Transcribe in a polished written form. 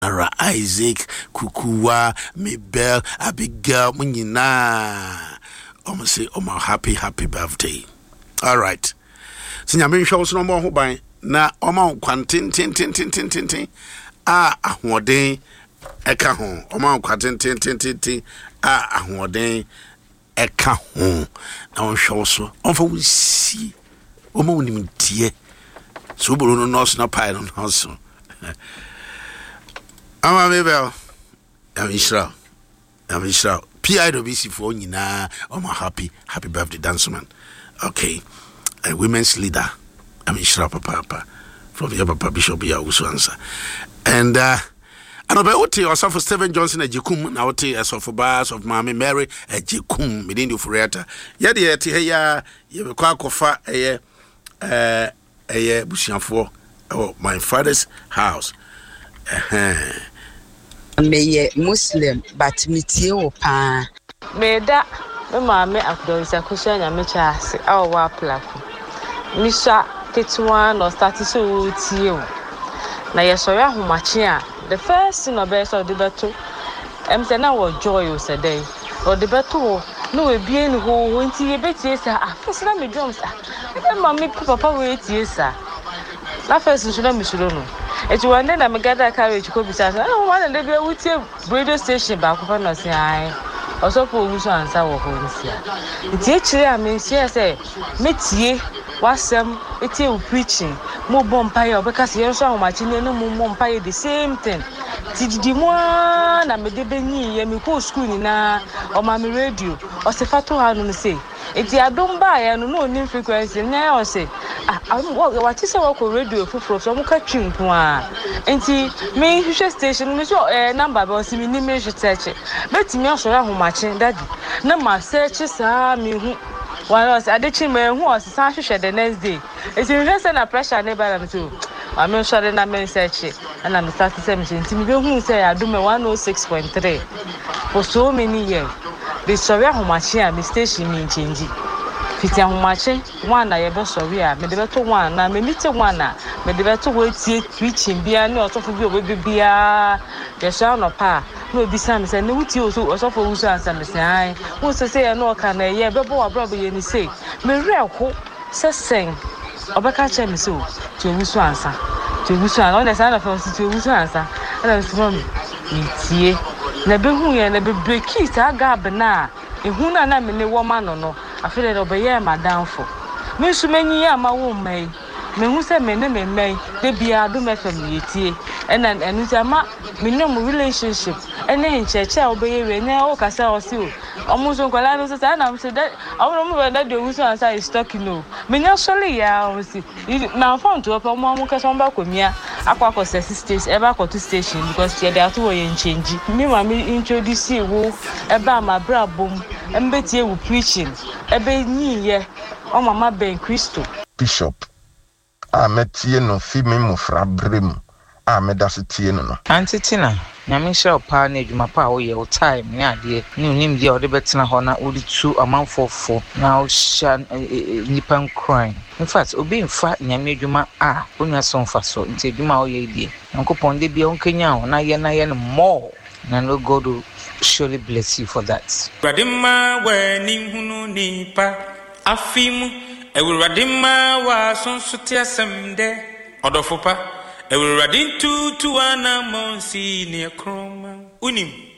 Ara Isaac, Kukua, Mabel, Abigail, Munina. Say, happy birthday. All right. Sinyame shows no more by na Oma Quantin tin. Ahwode eka ho. Oma Quantin tin. Ahwode eka ho. Na on show so. On for we see. Oma unim tie. So bolo no na pie no so. Ama Mabel. Amishra. PIWC for nyina. Happy birthday danceman. Okay. A women's leader. Amishra papa from your papa Bishop ya also answer. And anobe oti also for Stephen Johnson ejikum na oti as of bars of Mama Mary ejikum midin furiata. Ya de eti heya ye be kwa kofa eye busianfo my father's house. Me Muslim but mitie o pa. Me da me mama akudonsa kusha nya me chaase awa plako. Misha ketwa no start so tie o. Na yesori ahomache a the first thing obese of the beto say na wo joy o sedey o the beto no we bie ni ho nti ye betie sa afese na me drums e ma me papa we tie sa na first nso na me suro no eti one day na me gather carriage ko bisa na one day be wutie radio station ba ko fa no se ai osopo wuso ansa wo ho nsia nti echire a me nsia say metie wasem etie u preaching mo bompaye obekase yenso ahomachi ne no mo bompaye the same thing tididi mo na me de benyi ye me ko school ni na o ma me radio o se fato ha no say eti adomba ya no no ni frequency na o say what is our radio fufuro so mo ka twinko a enti me hwehwe station me so number be o si me ni me hwetche betimi asoro ahomachi daddy na ma search sa me hu was adechime hu osisa hwehwe the next day eti me say na pressure na ba na so I'm sure na me search and I'm starting to say me be say I do me 106.3 for so many years. The sorry ahomachi a me station me change. Fiti ahomachi one na ye be sorry a me de beto one na me meet one na me de beto we tie preaching bia na osofo bi obi bia ye so no pa no bi sam say ne wuti oso osofo wuso answer me say ai wo say ye no ka na ye be bo abrobo ye ni say me reko se sing obeka che me so to wuso answer to wuso an on the side of us to wuso answer and so me tie na be hu ye na be break it agab na ehu na me ne wo ma no afele do be ye madamfo me su manyi ya ma wo mai me hu se me ne me mai de bia do me fam yetie and enu se ma me no relationship ene ncheche a obeye we ne o kasa o si o omo so kwala no se na se that omo mo that de wuso answer is talking no me nya sole ya o si na phone to opa mo kasa mba kwamia akwa station eba to station because here they are to we change me ma me introduce wo eba ma brabom embetie wo preaching ebe nyiye o mama ben Christo Bishop ametie no fi me mofra brem amedase tie no antitina nyame hye opa na adwuma pa wo ye o time ne ade ne unim dia ode betena ho na odi tu amanfofo na o hya nipan crime in fact obi mfa nyame adwuma a onwa so mfa so nti adwuma wo ye die nkopon de bia onkenya ho na ye no more na no God will surely bless you for that. Radima we ni hunu nipa afimu ewuradima wa sonsote asemde odofopa ewuradin tu ana monsi ne kroma unim